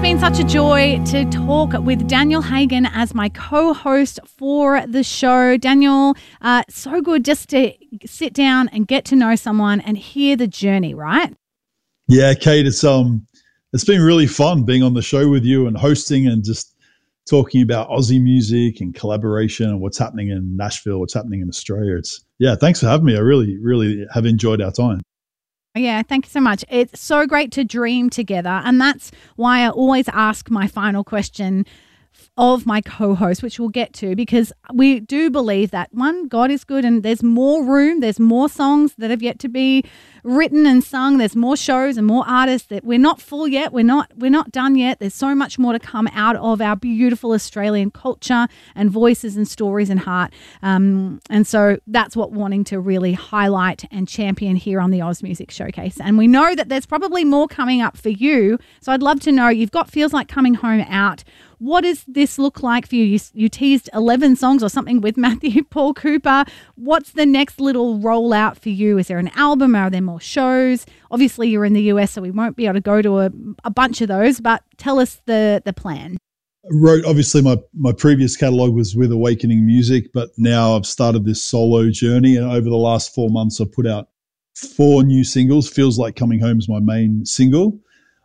been such a joy to talk with Daniel Hagen as my co-host for the show. Daniel, so good just to sit down and get to know someone and hear the journey, right? Yeah, Kate, it's been really fun being on the show with you and hosting and just talking about Aussie music and collaboration and what's happening in Nashville, what's happening in Australia. Thanks for having me. I really, really have enjoyed our time. Yeah, thank you so much. It's so great to dream together. And that's why I always ask my final question of my co-host, which we'll get to, because we do believe that, one, God is good and there's more room, there's more songs that have yet to be written and sung, there's more shows and more artists, that we're not full yet, we're not done yet. There's so much more to come out of our beautiful Australian culture and voices and stories and heart. And so that's what wanting to really highlight and champion here on the Oz Music Showcase. And we know that there's probably more coming up for you. So I'd love to know, you've got Feels Like Coming Home out. What does this look like for you? You teased 11 songs or something with Matthew Paul Cooper. What's the next little rollout for you? Is there an album? Are there more shows? Obviously, you're in the US, so we won't be able to go to a bunch of those, but tell us the plan. Obviously, my previous catalogue was with Awakening Music, but now I've started this solo journey. And over the last 4 months, I've put out 4 new singles. Feels Like Coming Home is my main single.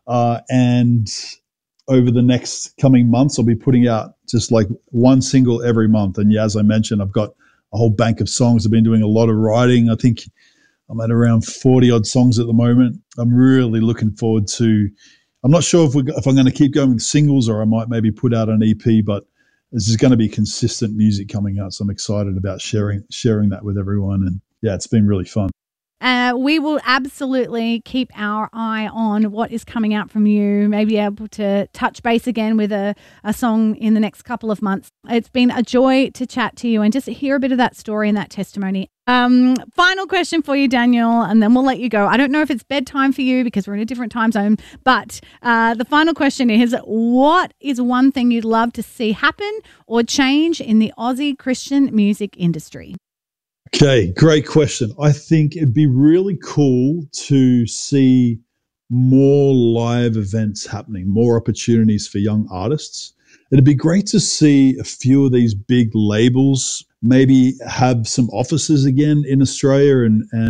And over the next coming months, I'll be putting out just like one single every month. And yeah, as I mentioned, I've got a whole bank of songs. I've been doing a lot of writing. I think I'm at around 40 odd songs at the moment. I'm really looking forward to, I'm not sure if I'm going to keep going with singles or I might maybe put out an EP, but this is going to be consistent music coming out. So I'm excited about sharing that with everyone. And yeah, it's been really fun. We will absolutely keep our eye on what is coming out from you, maybe able to touch base again with a song in the next couple of months. It's been a joy to chat to you and just hear a bit of that story and that testimony. Final question for you, Daniel, and then we'll let you go. I don't know if it's bedtime for you because we're in a different time zone, but the final question is, what is one thing you'd love to see happen or change in the Aussie Christian music industry? Okay, great question. I think it'd be really cool to see more live events happening, more opportunities for young artists. It'd be great to see a few of these big labels maybe have some offices again in Australia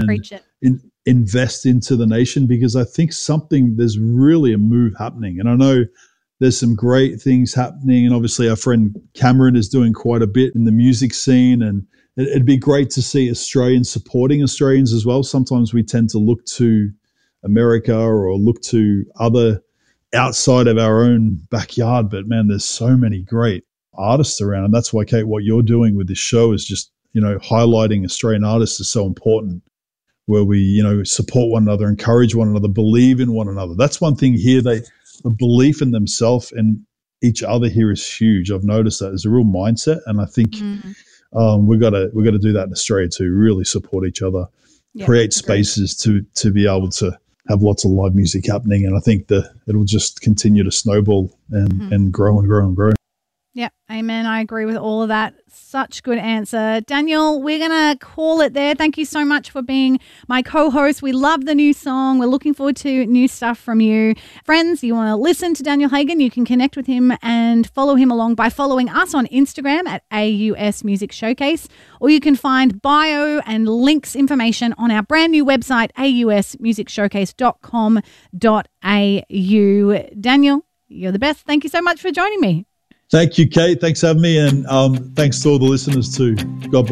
and invest into the nation, because I think there's really a move happening. And I know there's some great things happening. And obviously our friend Cameron is doing quite a bit in the music scene, and it'd be great to see Australians supporting Australians as well. Sometimes we tend to look to America or look to other outside of our own backyard. But man, there's so many great artists around. And that's why, Kate, what you're doing with this show is just, highlighting Australian artists is so important, where we, support one another, encourage one another, believe in one another. That's one thing here. The belief in themselves and each other here is huge. I've noticed that there's a real mindset. And I think, we've got to do that in Australia too. Really support each other, create spaces to be able to have lots of live music happening, and I think it'll just continue to snowball and grow and grow and grow. Yeah, amen. I agree with all of that. Such good answer. Daniel, we're going to call it there. Thank you so much for being my co-host. We love the new song. We're looking forward to new stuff from you. Friends, you want to listen to Daniel Hagen, you can connect with him and follow him along by following us on Instagram at AUS Music Showcase, or you can find bio and links information on our brand new website, ausmusicshowcase.com.au. Daniel, you're the best. Thank you so much for joining me. Thank you, Kate. Thanks for having me. And thanks to all the listeners too. God bless.